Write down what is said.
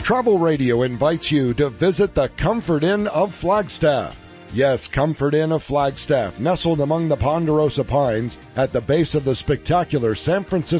Travel Radio invites you to visit the Comfort Inn of Flagstaff. Yes, Comfort Inn of Flagstaff, nestled among the Ponderosa Pines at the base of the spectacular San Francisco